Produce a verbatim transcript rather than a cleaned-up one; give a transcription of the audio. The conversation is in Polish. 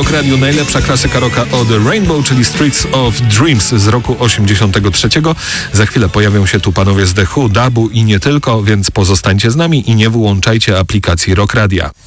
Rock Radio najlepsza klasyka rocka od Rainbow, czyli Streets of Dreams z roku osiemdziesiątego trzeciego. Za chwilę pojawią się tu panowie z The Who, Dabu i nie tylko, więc pozostańcie z nami i nie wyłączajcie aplikacji Rock Radia.